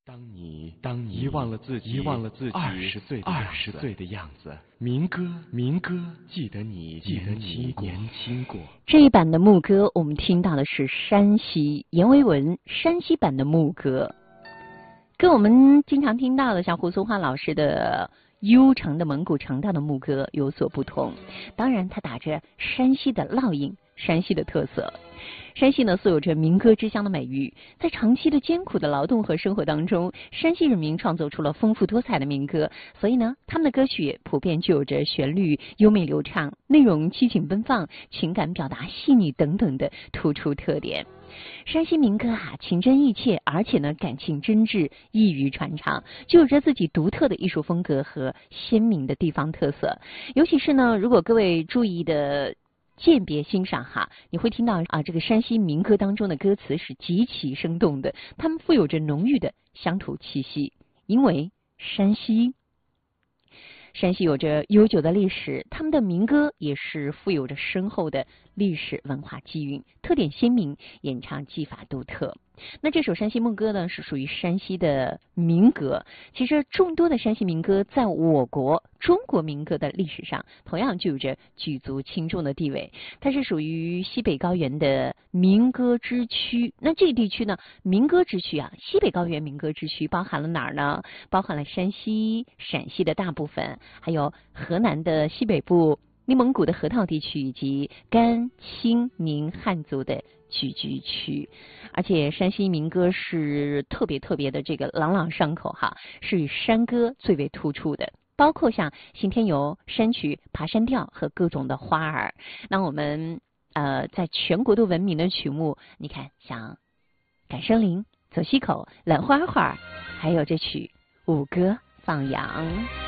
当你遗忘了自己20岁的样子，民歌，记得你年轻过。 这一版的牧歌，我们听到的是山西阎维文山西版的牧歌，跟我们经常听到的像胡松华老师的悠长的蒙古长调的牧歌有所不同。当然，它打着山西的烙印，山西的特色。山西呢，素有着民歌之乡的美誉。在长期的艰苦的劳动和生活当中，山西人民创作出了丰富多彩的民歌，所以呢，他们的歌曲普遍具有着旋律优美流畅、内容激情奔放、情感表达细腻等等的突出特点。山西民歌情真意切，而且呢感情真挚，易于传唱，具有着自己独特的艺术风格和鲜明的地方特色。尤其是呢，如果各位注意的鉴别欣赏你会听到这个山西民歌当中的歌词是极其生动的，它们富有着浓郁的乡土气息。因为山西有着悠久的历史，他们的民歌也是富有着深厚的历史文化基蕴，特点鲜明，演唱技法独特。那这首山西牧歌呢，是属于山西的民歌。其实众多的山西民歌在我国中国民歌的历史上同样具有着举足轻重的地位，它是属于西北高原的民歌之区。那这个地区呢，民歌之区西北高原民歌之区包含了哪儿呢？包含了山西、陕西的大部分，还有河南的西北部、内蒙古的河套地区以及甘、青、宁汉族的聚居区。而且山西民歌是特别的这个朗朗上口是以山歌最为突出的，包括像信天游、山曲、爬山调和各种的花儿。那我们在全国都闻名的曲目，你看像赶生林、走西口、揽花花，还有这曲舞歌放羊。